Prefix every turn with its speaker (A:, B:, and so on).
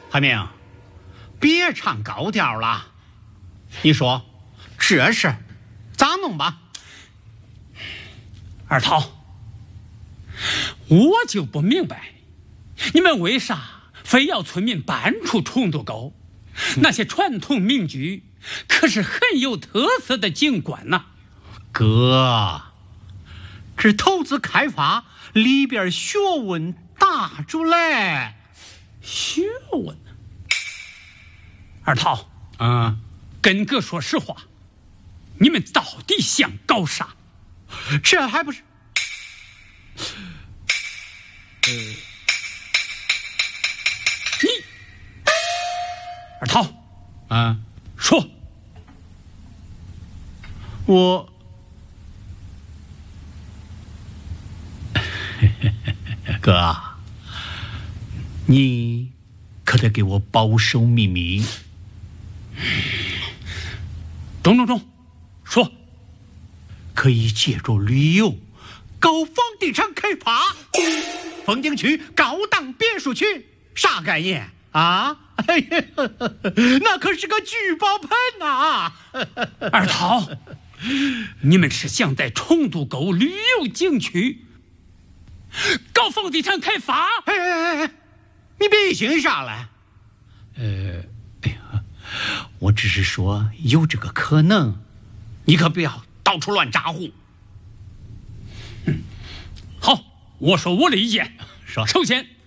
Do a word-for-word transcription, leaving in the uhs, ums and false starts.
A: 海明，别唱高调了。你说这事咋弄吧？
B: 二涛，我就不明白，你们为啥非要村民搬出冲渡沟？那些传统民居可是很有特色的景观呐、啊。
A: 哥，这投资开发里边学问大着嘞。
B: 学问？二涛，
A: 嗯，
B: 跟哥说实话，你们到底想搞啥？
A: 这还不是？
B: 呃，你二涛，
A: 啊，
B: 说，
A: 我，哥，你可得给我保守秘密。
B: 中中中，说，
A: 可以借助旅游搞房地产开发，风景区高档别墅区，啥概念啊？哎呀，那可是个聚宝盆呐、啊！
B: 二涛，你们是想在冲渡沟旅游景区搞房地产开发？
A: 哎哎哎，你别信啥了。呃，哎呀，我只是说有这个可能，你可不要到处乱咋呼。
B: 好，我说我的意见。
A: 说，
B: 首先，